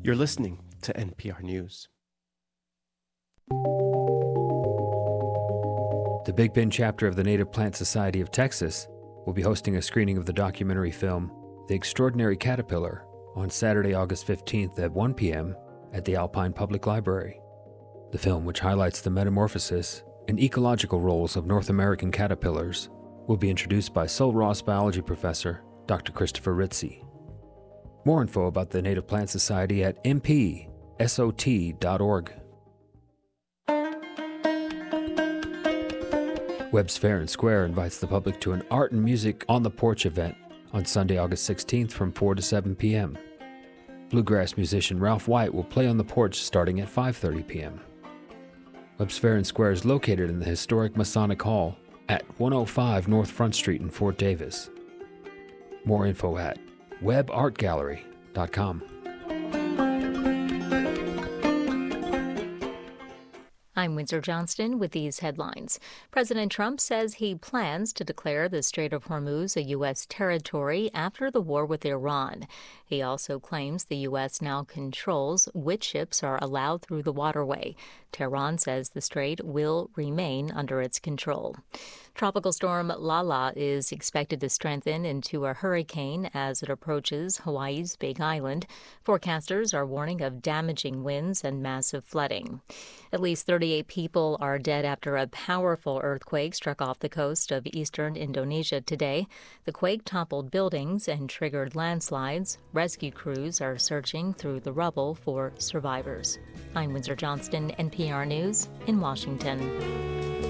You're listening to NPR News. The Big Bend chapter of the Native Plant Society of Texas will be hosting a screening of the documentary film The Extraordinary Caterpillar on Saturday, August 15th at 1 p.m. at the Alpine Public Library. The film, which highlights the metamorphosis and ecological roles of North American caterpillars, will be introduced by Sul Ross biology professor Dr. Christopher Ritzie. More info about the Native Plant Society at mpsot.org. Webb's Fair and Square invites the public to an Art and Music on the Porch event on Sunday, August 16th from 4 to 7 p.m. Bluegrass musician Ralph White will play on the porch starting at 5:30 p.m. Webb's Fair and Square is located in the historic Masonic Hall at 105 North Front Street in Fort Davis. More info at webartgallery.com. I'm Windsor Johnston with these headlines. President Trump says he plans to declare the Strait of Hormuz a U.S. territory after the war with Iran. He also claims the U.S. now controls which ships are allowed through the waterway. Tehran says the strait will remain under its control. Tropical storm Lala is expected to strengthen into a hurricane as it approaches Hawaii's Big Island. Forecasters are warning of damaging winds and massive flooding. At least 38 people are dead after a powerful earthquake struck off the coast of eastern Indonesia today. The quake toppled buildings and triggered landslides. Rescue crews are searching through the rubble for survivors. I'm Windsor Johnston, NPR News in Washington.